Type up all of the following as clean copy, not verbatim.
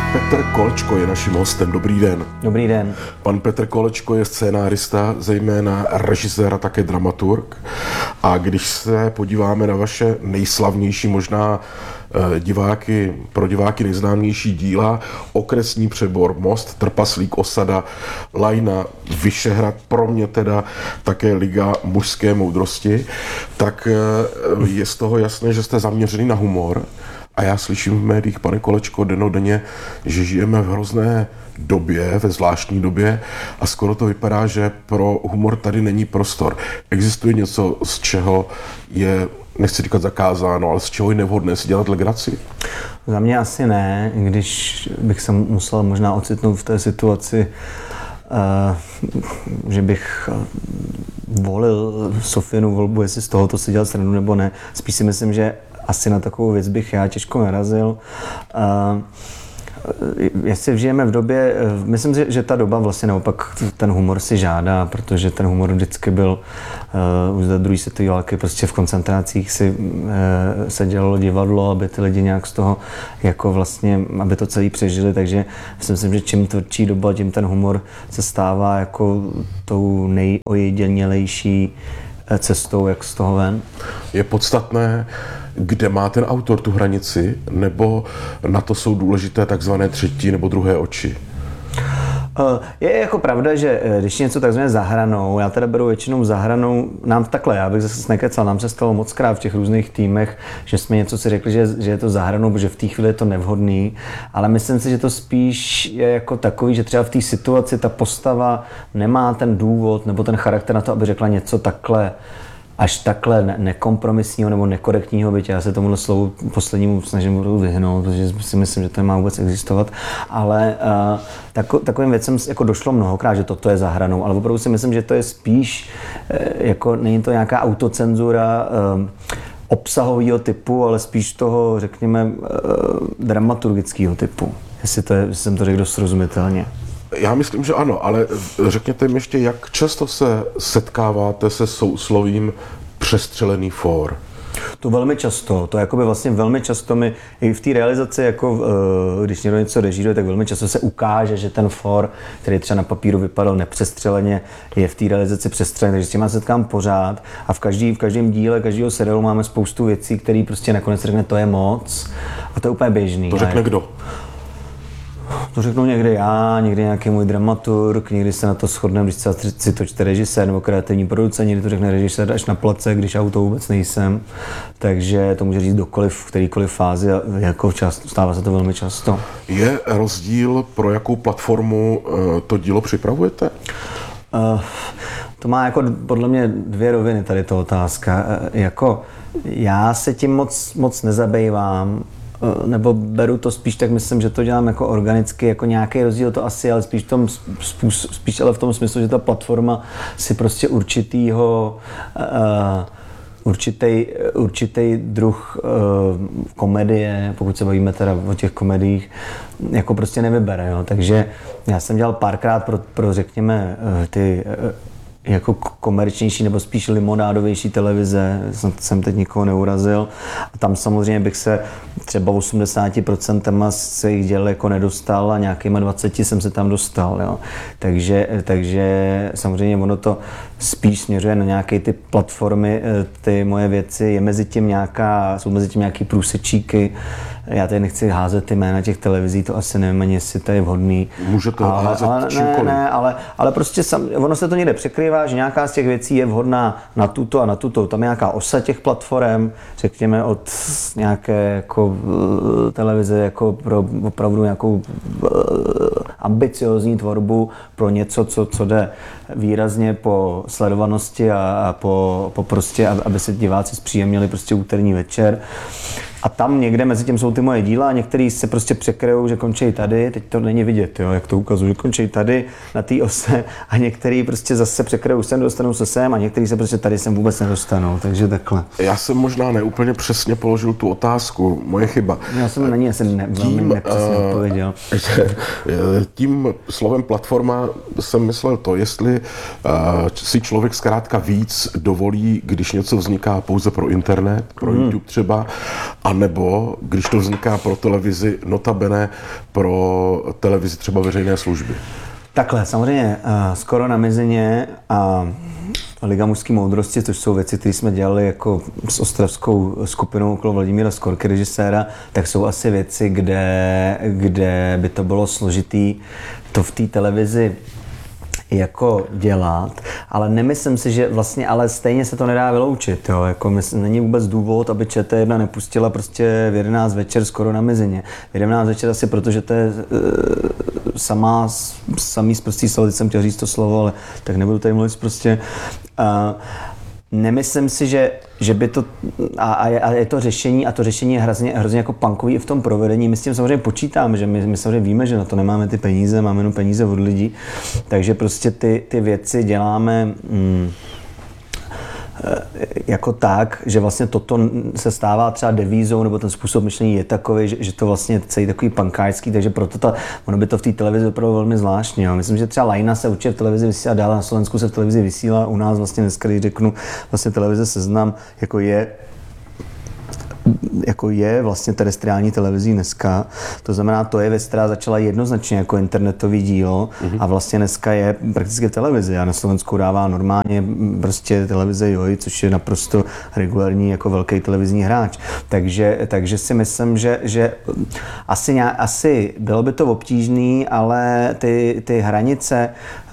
Petr Kolečko je naším hostem. Dobrý den. Dobrý den. Pan Petr Kolečko je scénárista, zejména režisér a také dramaturg. A když se podíváme na vaše nejslavnější, možná pro diváky nejznámější díla, Okresní přebor, Most, Trpaslík, Osada, Lajna, Vyšehrad, pro mě teda také Liga mužské moudrosti, tak je z toho jasné, že jste zaměřený na humor. A já slyším v médiích, pane Kolečko, dennodenně, že žijeme v hrozné době, ve zvláštní době a skoro to vypadá, že pro humor tady není prostor. Existuje něco, z čeho je, nechci říkat zakázáno, ale z čeho je nevhodné si dělat legraci? Za mě asi ne, když bych se musel možná ocitnout v té situaci, že bych volil Sofinu volbu, jestli z tohoto si dělat srandu nebo ne. Spíš si myslím, že asi na takovou věc bych já těžko narazil. Jestli žijeme v době, myslím si, že ta doba vlastně naopak ten humor si žádá, protože ten humor vždycky byl, už za druhé světové války, prostě v koncentrácích se dělalo divadlo, aby ty lidi nějak z toho, jako vlastně, aby to celý přežili, takže si myslím, že čím tvrdší doba, tím ten humor se stává jako tou nejojedinělejší cestou, jak z toho ven. Je podstatné, kde má ten autor tu hranici, nebo na to jsou důležité takzvané třetí nebo druhé oči? Je jako pravda, že když něco takzvané za hranou, já teda beru většinou za hranou, nám takhle, já bych zase nekecal, nám se stalo mockrát v těch různých týmech, že jsme něco si řekli, že je to za hranou, protože v té chvíli je to nevhodný, ale myslím si, že to spíš je jako takový, že třeba v té situaci ta postava nemá ten důvod nebo ten charakter na to, aby řekla něco takhle, až takhle nekompromisního nebo nekorektního, byť já se tomuhle slovu poslednímu snažím vyhnout, protože si myslím, že to nemá vůbec existovat, ale takovým věcem jako došlo mnohokrát, že toto je za hranou, ale opravdu si myslím, že to je spíš, jako není to nějaká autocenzura obsahového typu, ale spíš toho, řekněme, dramaturgického typu, jestli jsem to řekl dost srozumitelně. Já myslím, že ano, ale řekněte mi ještě, jak často se setkáváte se souslovím přestřelený fór? To velmi často, to jakoby vlastně velmi často mi i v té realizaci, jako když někdo něco režíruje, tak velmi často se ukáže, že ten fór, který třeba na papíru vypadal nepřestřeleně, je v té realizaci přestřelený, takže s tím setkám pořád a v každém díle, každého seriálu máme spoustu věcí, které prostě nakonec řekne, to je moc a to je úplně běžný. To řekne kdo? To řeknu někdy já, někdy nějaký můj dramaturg, někdy se na to shodneme, když si to čte režisér nebo kreativní producent, někdy to řekne režisér až na place, když já u toho vůbec nejsem. Takže to může říct kdokoliv, v kterýkoliv fázi, jako stává se to velmi často. Je rozdíl, pro jakou platformu to dílo připravujete? To má jako podle mě dvě roviny tady ta otázka. Jako já se tím moc nezabývám, nebo beru to spíš, tak myslím, že to dělám jako organicky, jako nějaký rozdíl to asi, ale spíš ale v tom smyslu, že ta platforma si prostě určitý druh komedie, pokud se bavíme teda o těch komediích, jako prostě nevybere, jo. Takže já jsem dělal párkrát pro řekněme ty jako komerčnější nebo spíš limonádovější televize, jsem teď nikoho neurazil. A tam samozřejmě bych se třeba 80% svých děl jako nedostal a nějakýma 20 jsem se tam dostal. Jo. Takže samozřejmě ono to spíš směřuje na nějaké ty platformy, ty moje věci, jsou mezi tím nějaký průsečíky. Já tady nechci házet ty jména těch televizí, to asi nevím ani, jestli to je vhodný. Můžete házet čímkoliv. Ne, ale prostě ono se to někde překrývá, že nějaká z těch věcí je vhodná na tuto a na tuto. Tam je nějaká osa těch platform, řekněme od nějaké jako televize jako pro opravdu nějakou ambiciózní tvorbu pro něco, co jde výrazně po sledovanosti a po prostě, aby se diváci zpříjemnili prostě úterní večer. A tam někde mezi tím jsou ty moje díla a některý se prostě překryjou, že končí tady, teď to není vidět, jo, jak to ukazuju, že končí tady na té ose a některý prostě zase překryjou sem, dostanou se sem a některý se prostě tady sem vůbec nedostanou, takže takhle. Já jsem možná neúplně přesně položil tu otázku, moje chyba. Já jsem na ní asi velmi nepřesně odpověděl. Tím slovem platforma jsem myslel to, jestli si člověk zkrátka víc dovolí, když něco vzniká pouze pro internet, pro YouTube třeba, a anebo když to vzniká pro televizi, notabene pro televizi třeba veřejné služby? Takhle, samozřejmě Skoro na mizině a Liga mužské moudrosti, což jsou věci, které jsme dělali jako s ostravskou skupinou okolo Vladimíra Skorky, režiséra, tak jsou asi věci, kde by to bylo složitý to v té televizi jako dělat, ale nemyslím si, že vlastně, ale stejně se to nedá vyloučit, jo, jako není vůbec důvod, aby ČT1 nepustila prostě v 11 večer Skoro na mizině. V 11 večer asi, protože to je samý sprostý slovo, teď jsem chtěl říct to slovo, ale tak nebudu tady mluvit prostě. Nemyslím si, že by to, a je to řešení, a to řešení je hrozně jako punkový i v tom provedení. My s tím samozřejmě počítáme, že my samozřejmě víme, že na to nemáme ty peníze, máme jenom peníze od lidí, takže prostě ty věci děláme jako tak, že vlastně toto se stává třeba devízou, nebo ten způsob myšlení je takový, že to vlastně je celý takový punkářský, takže proto ono by to v té televizi opravdu velmi zvláštní. Jo. Myslím, že třeba Lajna se určitě v televizi vysílá dál, na Slovensku se v televizi vysílá, u nás vlastně dneska, když řeknu, vlastně televize Seznam jako je vlastně terestriální televizí dneska. To znamená, to je věc, která začala jednoznačně jako internetový dílo a vlastně dneska je prakticky v televizi. A na Slovensku dává normálně prostě televize Joj, což je naprosto regulární jako velký televizní hráč. Takže si myslím, že asi bylo by to obtížný, ale ty hranice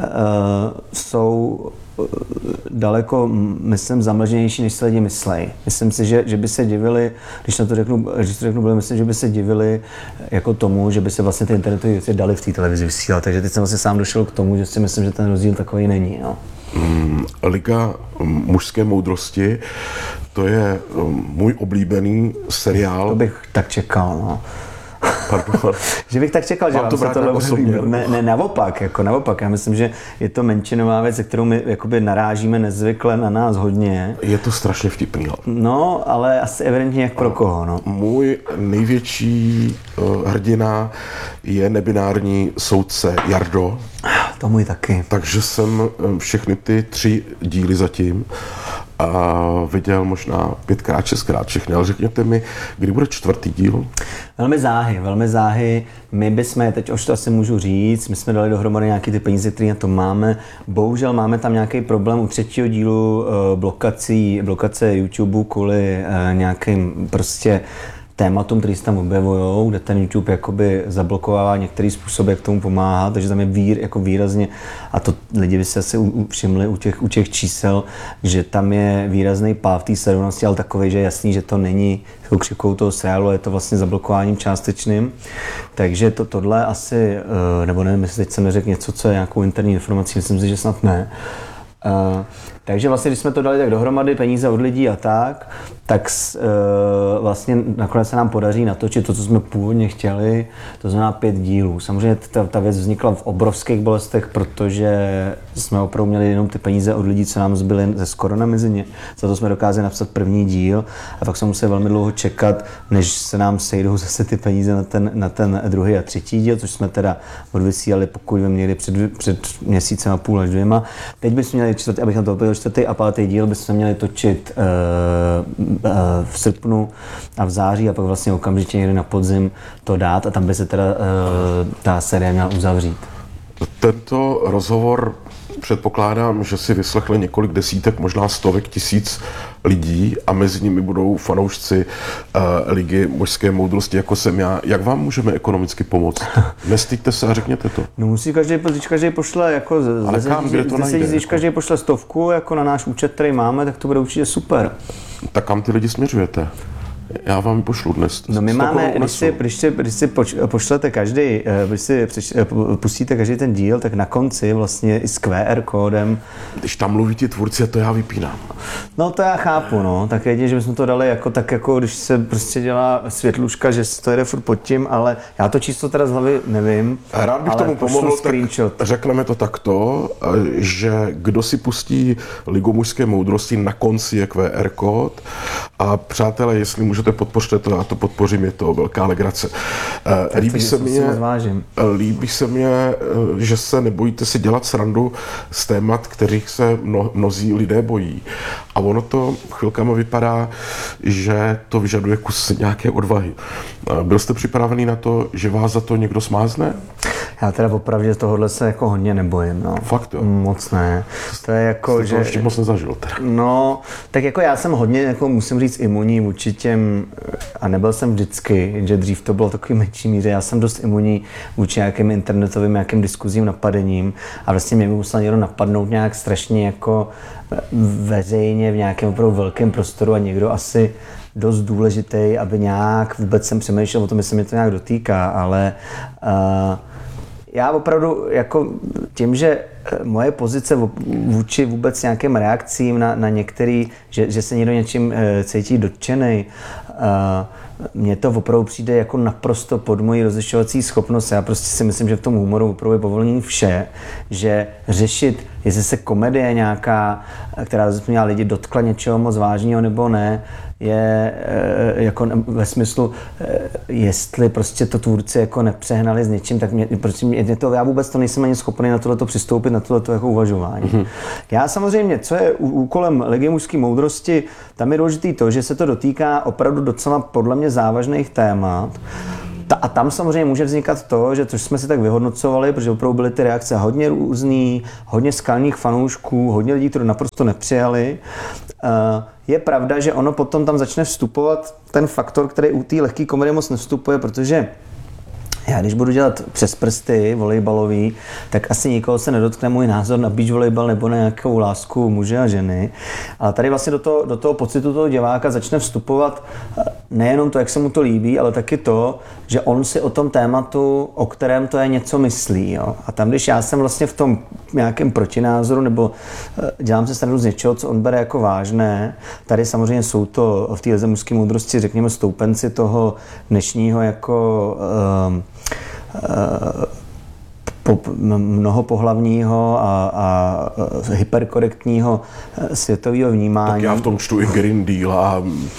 jsou daleko, myslím, zamlženější, než se lidi myslejí. Myslím si, že by se divili, když to řeknu, myslím, že by se divili jako tomu, že by se vlastně ty internetové věci dali v té televizi vysílat. Takže teď jsem vlastně sám došel k tomu, že si myslím, že ten rozdíl takový není. No. Liga mužské moudrosti, to je můj oblíbený seriál. To bych tak čekal, no. Pardon. Že bych tak čekal, že vám to se tohle osobně. Ne, naopak. Já myslím, že je to menšinová věc, se kterou my jakoby narážíme nezvykle na nás hodně. Je to strašně vtipný. No, ale asi evidentně jak pro koho, no. Můj největší hrdina je nebinární soudce Jardo. To můj taky. Takže jsem všechny ty 3 díly zatím a viděl možná 5krát, 6krát všechny, ale řekněte mi, kdy bude 4. díl? Velmi záhy. My bychom, teď už to asi můžu říct, my jsme dali dohromady nějaké ty peníze, které na to máme. Bohužel máme tam nějaký problém u 3. dílu blokace YouTube kvůli nějakým prostě tématům, které se tam objevují, kde ten YouTube jakoby zablokovává některý způsob, jak tomu pomáhat, takže tam je jako výrazně, a to lidi by se asi všimli u těch čísel, že tam je výrazný pád v té sledovanosti, ale takový, že je jasný, že to není jako křivkou toho seriálu, je to vlastně zablokováním částečným. Takže tohle asi, nebo nevím, jestli teď jsem neřekl něco, co je nějakou interní informací, myslím si, že snad ne. Takže vlastně, když jsme to dali tak dohromady, peníze od lidí a tak vlastně nakonec se nám podaří natočit to, co jsme původně chtěli, to znamená 5 dílů. Samozřejmě ta věc vznikla v obrovských bolestech, protože jsme opravdu měli jenom ty peníze od lidí, co nám zbyly ze Skoro na mizině. Za to jsme dokázali napsat 1. díl a pak jsme museli velmi dlouho čekat, než se nám sejdou zase ty peníze na ten 2. a 3. díl, což jsme teda odvysílali, pokud vím, někdy před měsícem a půl až 2. Teď bychom měli abych na to opět 4. a 5. díl bychom měli točit v srpnu a v září a pak vlastně okamžitě někdy na podzim to dát a tam by se teda ta série měla uzavřít. Tento rozhovor předpokládám, že si vyslechli několik desítek, možná stovek tisíc lidí a mezi nimi budou fanoušci Ligy mužské moudrosti, jako jsem já. Jak vám můžeme ekonomicky pomoct? Nestyďte se a řekněte to. No musí každý pošle jako ale kam, kde to najde? Když každý pošle 100 jako na náš účet, který máme, tak to bude určitě super. Tak kam ty lidi směřujete? Já vám pošlu dnes. No my máme, když si pošlete každý, když si pustíte každý ten díl, tak na konci vlastně i s QR kódem. Když tam mluví ti tvůrci, to já vypínám. No to já chápu, no. Tak jedině, že bychom to dali jako když se prostě dělá světluška, že to jede furt pod tím, ale já to číslo teda z hlavy nevím. Rád bych tomu pomohl, tak řekneme to takto, že kdo si pustí Ligu mužské moudrosti, na konci je QR kód a přátelé, jestli můžete, podpořte to, já to podpořím, je to velká legrace. Líbí se mně, že se nebojíte si dělat srandu z témat, kterých se mnozí lidé bojí. A ono to chvilkama vypadá, že to vyžaduje kus nějaké odvahy. Byl jste připravený na to, že vás za to někdo smázne? Já teda opravdu tohohle se jako hodně nebojím. No. Fakt jo? Moc ne. To je jako, jste to ještě moc nezažil teda. No, tak jako já jsem hodně, jako musím říct, imunní vůči těm, a nebyl jsem vždycky, že dřív to bylo takový menší míře, já jsem dost imunní vůči nějakým internetovým, nějakým diskuzím, napadením a vlastně mě by musel někdo napadnout nějak strašně jako veřejně v nějakém opravdu velkém prostoru a někdo asi dost důležitý, aby nějak vůbec jsem přemýšlel o tom, jestli mě to nějak dotýká, ale já opravdu jako tím, že moje pozice vůči vůbec nějakým reakcím na některý, že se někdo něčím cítí dotčený, mně to opravdu přijde jako naprosto pod mojí rozlišovací schopnost. Já prostě si myslím, že v tom humoru opravdu je povolený vše, že řešit, jestli se komedie nějaká, která měla lidi dotkla něčeho moc vážného nebo ne, je jako ve smyslu, jestli prostě to tvůrci jako nepřehnali s něčím, tak mě to, já vůbec to nejsem ani schopný na tohleto přistoupit, na tohleto jako uvažování. Mm-hmm. Já samozřejmě, co je úkolem Legie mužské moudrosti, tam je důležitý to, že se to dotýká opravdu docela podle mě závažných témat. A tam samozřejmě může vznikat to, že což jsme si tak vyhodnocovali, protože opravdu byly ty reakce hodně různý, hodně skalních fanoušků, hodně lidí, kteří naprosto nepřijali. Je pravda, že ono potom tam začne vstupovat ten faktor, který u té lehké komedie moc nevstupuje, protože já když budu dělat přes prsty volejbalový, tak asi nikoho se nedotkne můj názor na beach volejbal nebo na nějakou lásku muže a ženy. Ale tady vlastně do toho pocitu toho diváka začne vstupovat nejenom to, jak se mu to líbí, ale taky to, že on si o tom tématu, o kterém to je, něco myslí. Jo? A tam, když já jsem vlastně v tom nějakém protinázoru nebo dělám se stranu z něčeho, co on bere jako vážné, tady samozřejmě jsou to v té Lize mužské moudrosti, řekněme, stoupenci toho dnešního jako mnohopohlavního a hyperkorektního světového vnímání. Tak já v tom čtu i Green Deal a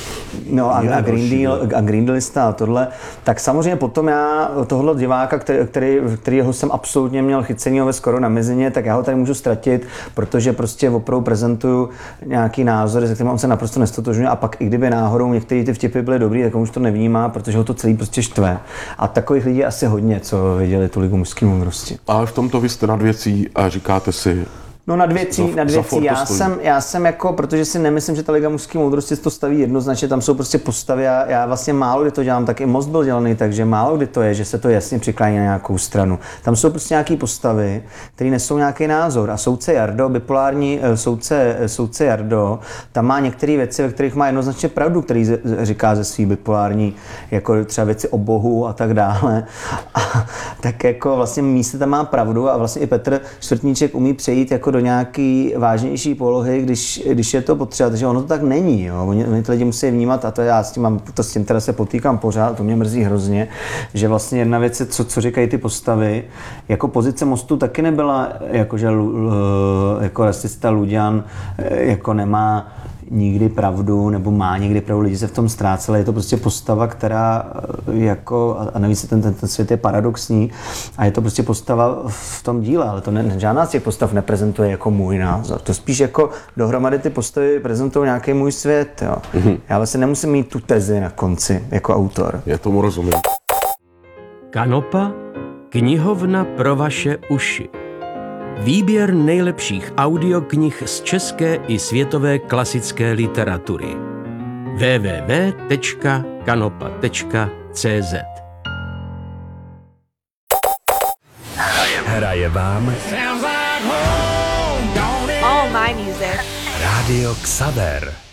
Green Dealista a tohle. Tak samozřejmě potom já tohle diváka, kterýho jsem absolutně měl chycenýho ve skoro na mizině, tak já ho tady můžu ztratit, protože prostě opravdu prezentuju nějaký názor, se kterým on se naprosto nestotožňuje a pak i kdyby náhodou některé ty vtipy byly dobrý, tak on už to nevnímá, protože ho to celý prostě štve. A takových lidí asi hodně, co viděli tu Ligu mužské moudrosti. Ale v tomto vy jste nad věcí a říkáte si... No nad věcí. Já jsem jako, protože si nemyslím, že ta Liga mužské moudrosti to staví jednoznačně, tam jsou prostě postavy a já vlastně málo kdy to dělám, tak i Most byl dělaný, takže málo kdy to je, že se to jasně přiklání na nějakou stranu. Tam jsou prostě nějaké postavy, které nesou nějaký názor a soudce Jardo, bipolární soudce Jardo, tam má některé věci, ve kterých má jednoznačně pravdu, který říká ze svý bipolární, jako třeba věci o Bohu a tak dále. A tak jako vlastně místě tam má pravdu a vlastně i Petr Čtvrtníček umí přejít jako do nějaký vážnější polohy, když je to potřeba, takže ono to tak není, jo. Oni ty lidi musí vnímat a to já s tím teda se potýkám pořád, to mě mrzí hrozně, že vlastně jedna věc je, co říkají ty postavy, jako pozice Mostu taky nebyla, jakože jako rasista Luďan jako nemá nikdy pravdu, nebo má někdy pravdu, lidi se v tom ztráceli, je to prostě postava, která jako, a navíc ten svět je paradoxní a je to prostě postava v tom díle, ale to žádná z těch postav neprezentuje jako můj názor. To spíš jako dohromady ty postavy prezentují nějaký můj svět, jo. Mm-hmm. Já vlastně nemusím mít tu tezi na konci jako autor. Já tomu rozumím. Kanopa, knihovna pro vaše uši. Výběr nejlepších audioknih z české i světové klasické literatury. www.kanopa.cz Hraje vám All my music. Rádio Xaver.